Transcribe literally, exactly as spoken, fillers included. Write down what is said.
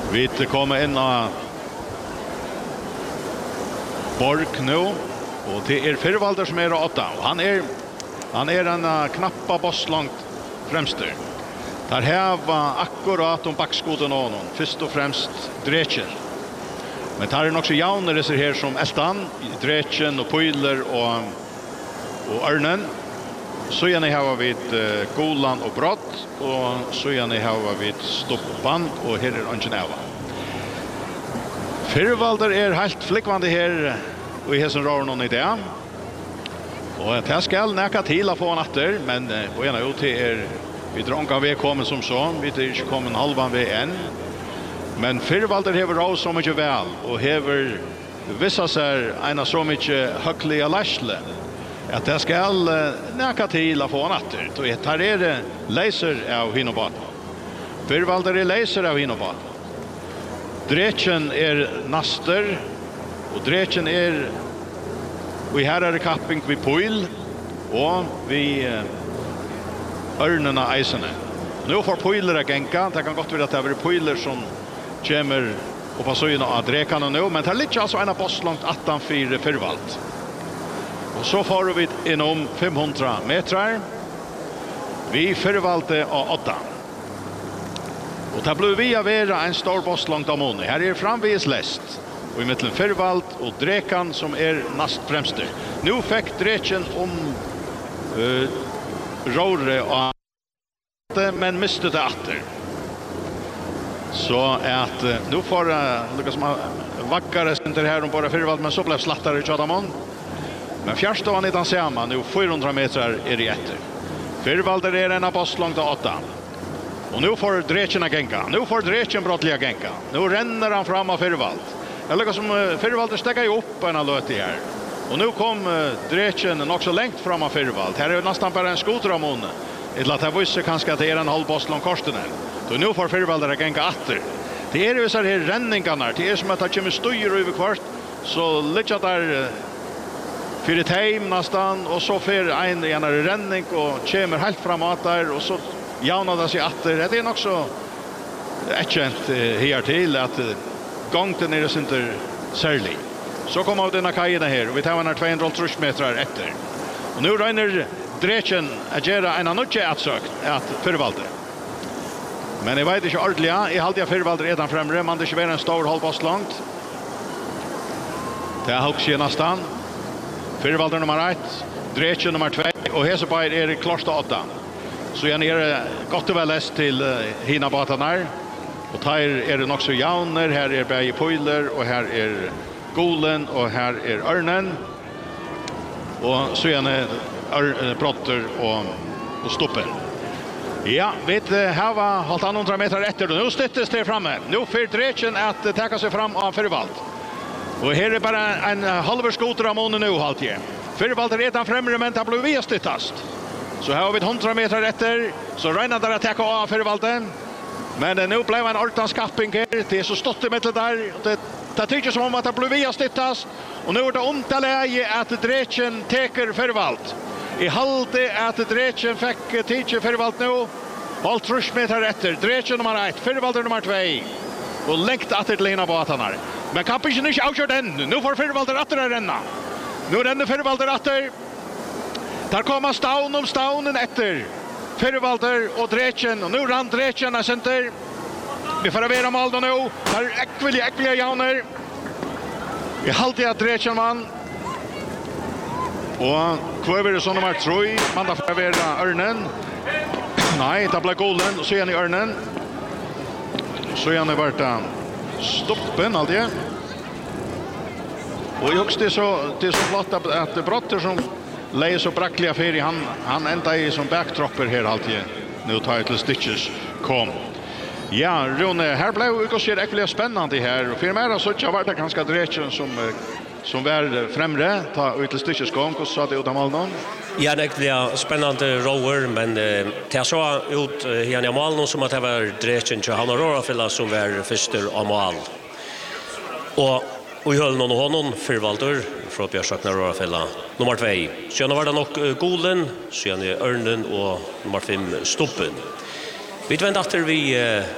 Vi kommer in av Borg nu och det är Firvalder som är åtta och han är han är en uh, knappa boss långt främster. Där här var akkurat om backskoden och någon först och främst Drechen. Men tar är också jaunare ser här som Eltan, Drechen och Puyler och och Örnen. Så gärna har vi uh, Golan och Brott och så gärna har vi Stoppan och här är Angeneva. Firvalder är helt flickvande här och i hessen rör någon idé. Och det ska näka till att få en atter, men på ena ut är vi dronka vi kommer som så, vi är inte kommet halvan vi än. Men Firvalder hever råd så mycket väl och hever vissa sig ena så mycket högliga lärsle att det ska näka till att få en atter. Och här är det läser av Hinobat. Firvalder är läser av Hinobat. Drechen är naster och Drechen är vi här är kapping vid Puyl och vi Örnarna eisene. Nu får Puyler att gänka. Det kan gott vara att det är Puyler som kommer och på syna av Drekarna nu. Men det är lite alltså en boss långt attan fyra Firvald. Och så får vi inom femhundra meter. Vi Firvalde av åtta. Och det blir via vera en stor boss långt av mån. Här är framvis läst. Och i mitten Firvald och Drekan som är näst främster. Nu fick Drechen om uh, Rore och men miste det åter. Så att uh, nu får uh, Lukas vackare center här om bara Firvald men så blev slattare Tjadamon. Men fjärrstående i den samma nu fyrahundra meter är det efter. Firvald är en av boss långt av åtta. Och nu får Drechen att gänka. Nu får Drechen brottliga gänka. Nu ränner han fram av Firvald. Jag lyckas som uh, Firvalder stäcker ju upp en löt i här. Och nu kom uh, Drechen också längt fram av Firvald. Här är nästan bara en skoter av mån. Eller att jag visste kanske att det är en halv boss lång korsten här. Så nu får Firvalder att gänka åter. Det är ju så här ränningarna. Det är som att det kommer styr över kvart. Så lite där uh, för ett hem nästan. Och så för en genare ränning och kommer helt framåt där. Och så jaunar det sig åter. Det är också ett känt uh, här till att uh, gångten är det inte särlig. Så kommer denna kajerna här och vi tar den tvåhundratre meter efter. Och nu regner Drechen att göra en annan utsökt att Firvalde. Men jag vet inte ordentligt. Jag hade jag Firvalde redan främre. Man det inte vara en stor halvboss långt. Det är högst nästan. Firvalde nummer ett. Drechen nummer två. Och Heseberg är det klart åtta. Så jag är gott och väl läst till uh, hina batarna. Och här är det också jauner, här är Berge Puyler och här är Golen och här är Örnen. Och så är det Brotter och, och Stoppen. Ja, vet här var halvtannhundra meter efter och nu styttes det framme. Nu får Drechen att täcka sig fram av Firvald. Och här är bara en halv skoter av månen nu halt igen. Firvald är redan främre men det blir vi styttast. Så här har vi hundra meter efter så regnar det att täcka av Firvalden. Men nu blev en ortans kapping här. Det är så stått i mitten där. Det, det tycker som om att det blir via styttas. Och nu är det omtaläge att Drechen teker Firvald. I halte att Drechen fick teker Firvald nu. Hållt rush meter efter. Drechen nummer ett. Firvald nummer två. Och längt att det lena båtarna. Men kappingen är inte avgjort än. Nu får Firvald att renna. Nu renner Firvald att där kommer Staun om Staunen efter. Firvalder och Drechen. Och nu rann Drechen av center. Vi får avera mål då nu. Här är äckliga, äckliga jauner. Vi halter att Drechen vann. Och kvar är det som nummer tre. Man får avera Örnen. Nej, det blir Golen. Och så är ni Örnen. Så är ni vart Stoppen alltid. Och just det är så, det är så flott att, att Brotter som lägger så brackliga färg. Han, han ända i som backtropper här alltid. Nu tar jag till Stitches kom. Ja, Rune, här blev det också äckligt spännande här. För mig så jag var det ganska Drechen som som var främre ta ut till Stitches kom och så att det ut av Malmö. Ja, det är spännande rower men det jag så ut här i Malmö som att det var Drechen så han har Rorafilla som var första av mål. Och och höll någon honom Firvalder från Bjärsakna Rorafilla nummer två. Sen var det nog Golen, sen är Örnen och nummer fem Stoppen. Vi vet att vi